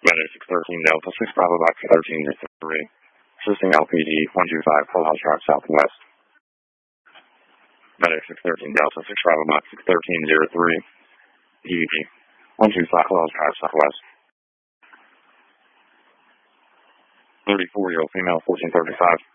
Medic 613 Delta 6 Bravo Box 1303. Assisting LPD 125 Clubhouse Drive Southwest. Medic 613 Delta 6 Bravo Box 1303. EVP 125 Clubhouse Drive Southwest. 34-year-old female 1435.